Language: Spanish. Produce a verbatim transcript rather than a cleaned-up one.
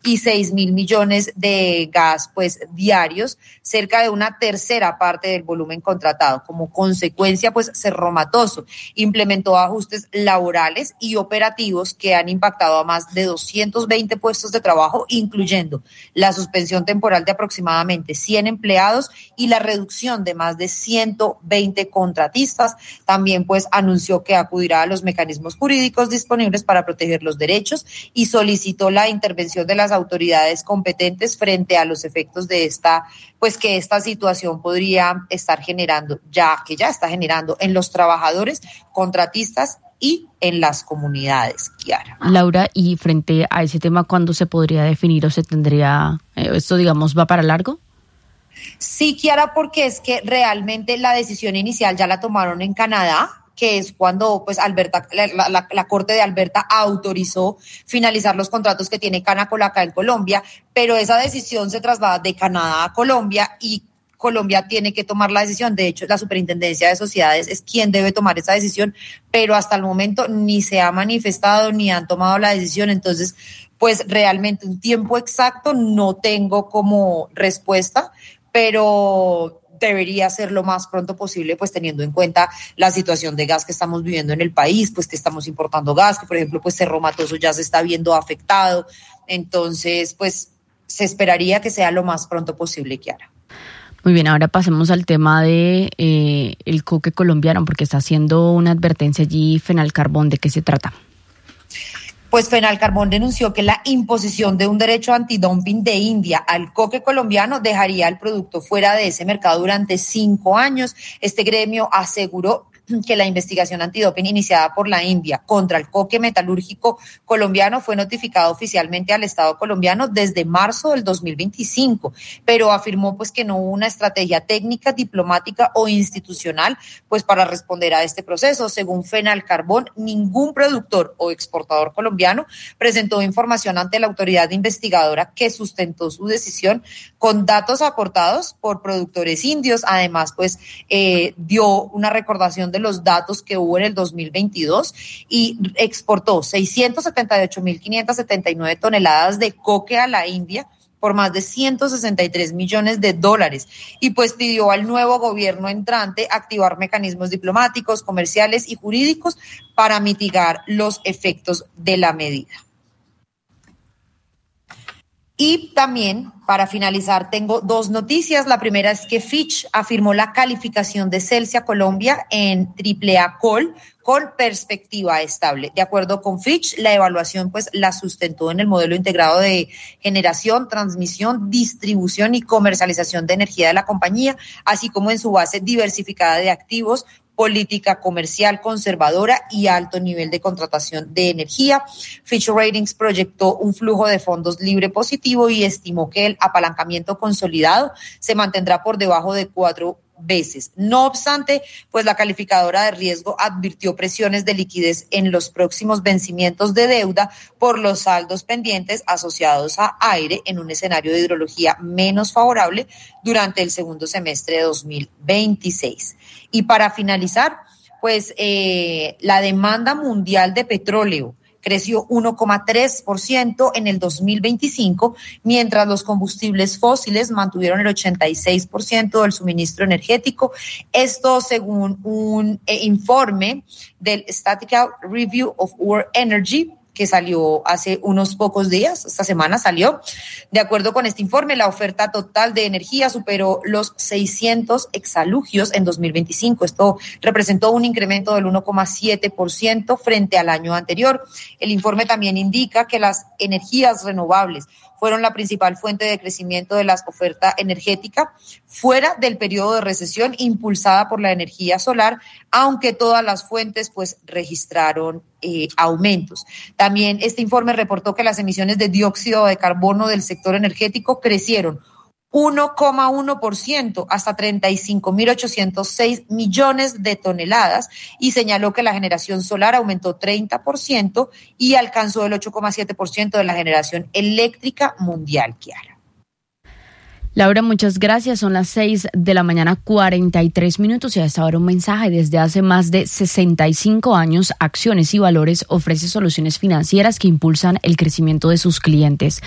y seis mil millones de gas pues diarios, cerca de una tercera parte del volumen contratado. Como consecuencia, pues Cerro Matoso implementó ajustes laborales y operativos que han impactado a más de doscientos veinte puestos de trabajo, incluyendo la suspensión temporal de aproximadamente cien empleados y la reducción de más de ciento veinte contratistas. También pues anunció que acudirá a los mecanismos jurídicos disponibles para proteger los derechos y solicitó la intervención de las autoridades competentes frente a los efectos de esta, pues que esta situación podría estar generando, ya que ya está generando en los trabajadores, contratistas y en las comunidades, Kiara. Laura, y frente a ese tema, ¿cuándo se podría definir o se tendría, eh, esto digamos, va para largo? Sí, Kiara, porque es que realmente la decisión inicial ya la tomaron en Canadá, que es cuando pues Alberta, la, la, la Corte de Alberta autorizó finalizar los contratos que tiene Canacol acá en Colombia, pero esa decisión se traslada de Canadá a Colombia y Colombia tiene que tomar la decisión. De hecho, la Superintendencia de Sociedades es quien debe tomar esa decisión, pero hasta el momento ni se ha manifestado ni han tomado la decisión. Entonces, pues realmente un tiempo exacto no tengo como respuesta, pero debería ser lo más pronto posible, pues teniendo en cuenta la situación de gas que estamos viviendo en el país, pues que estamos importando gas, que por ejemplo, pues Cerro Matoso ya se está viendo afectado. Entonces, pues se esperaría que sea lo más pronto posible, Kiara. Muy bien, ahora pasemos al tema de eh, el coque colombiano, porque está haciendo una advertencia allí Fenalcarbón. ¿De qué se trata? Pues Fenalcarbón denunció que la imposición de un derecho antidumping de India al coque colombiano dejaría el producto fuera de ese mercado durante cinco años. Este gremio aseguró que la investigación antidoping iniciada por la India contra el coque metalúrgico colombiano fue notificada oficialmente al Estado colombiano desde marzo del dos mil veinticinco, pero afirmó pues que no hubo una estrategia técnica, diplomática o institucional pues para responder a este proceso. Según Fenalcarbón, ningún productor o exportador colombiano presentó información ante la autoridad investigadora que sustentó su decisión con datos aportados por productores indios. Además, pues eh, dio una recordación de los datos que hubo en el dos mil veintidós y exportó seiscientos setenta y ocho mil quinientas setenta y nueve toneladas de coque a la India por más de ciento sesenta y tres millones de dólares y pues pidió al nuevo gobierno entrante activar mecanismos diplomáticos, comerciales y jurídicos para mitigar los efectos de la medida. Y también, para finalizar, tengo dos noticias. La primera es que Fitch afirmó la calificación de Celsia Colombia en triple A Call con perspectiva estable. De acuerdo con Fitch, la evaluación pues la sustentó en el modelo integrado de generación, transmisión, distribución y comercialización de energía de la compañía, así como en su base diversificada de activos, política comercial conservadora y alto nivel de contratación de energía. Fitch Ratings proyectó un flujo de fondos libre positivo y estimó que el apalancamiento consolidado se mantendrá por debajo de cuatro veces. No obstante, pues la calificadora de riesgo advirtió presiones de liquidez en los próximos vencimientos de deuda por los saldos pendientes asociados a aire en un escenario de hidrología menos favorable durante el segundo semestre de dos mil veintiséis. Y para finalizar, pues eh, la demanda mundial de petróleo creció uno coma tres por ciento en el dos mil veinticinco, mientras los combustibles fósiles mantuvieron el ochenta y seis por ciento del suministro energético. Esto según un eh, informe del Statistical Review of World Energy, que salió hace unos pocos días, esta semana salió. De acuerdo con este informe, la oferta total de energía superó los seiscientos exalugios en dos mil veinticinco. Esto representó un incremento del uno coma siete por ciento frente al año anterior. El informe también indica que las energías renovables fueron la principal fuente de crecimiento de la oferta energética fuera del periodo de recesión impulsada por la energía solar, aunque todas las fuentes pues registraron eh, aumentos. También este informe reportó que las emisiones de dióxido de carbono del sector energético crecieron uno coma uno por ciento hasta treinta y cinco mil ochocientos seis millones de toneladas y señaló que la generación solar aumentó treinta por ciento y alcanzó el ocho coma siete por ciento de la generación eléctrica mundial, Kiara. Laura, muchas gracias. Son las seis de la mañana, cuarenta y tres minutos y a esta hora un mensaje. Desde hace más de sesenta y cinco años, Acciones y Valores ofrece soluciones financieras que impulsan el crecimiento de sus clientes.